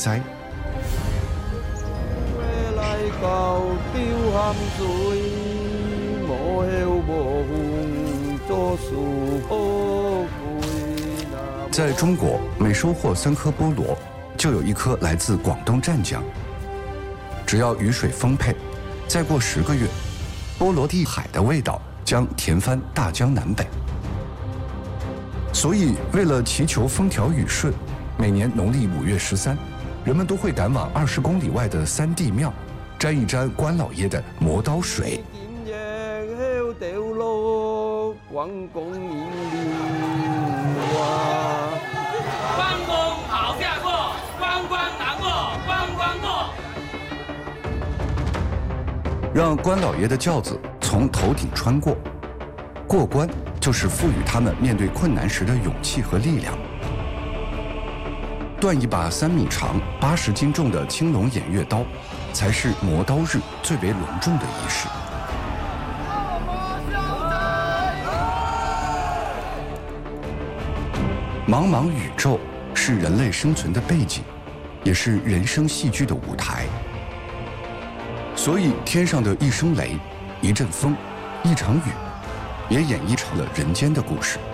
灾。在中国，每收获3颗菠萝，就有1颗来自广东湛江。只要雨水丰沛，再过10个月，菠萝地海的味道将甜翻大江南北。所以，为了祈求风调雨顺，每年农历5月13，人们都会赶往20公里外的三地庙，沾一沾关老爷的磨刀水。 关公好驾过，关关难过关关过。 让关老爷的轿子从头顶穿过，过关就是赋予他们面对困难时的勇气和力量。断一把3米长、80斤重的青龙偃月刀，才是磨刀日最为隆重的仪式。茫茫宇宙是人类生存的背景，也是人生戏剧的舞台。所以，天上的一声雷、一阵风、一场雨，也演绎成了人间的故事。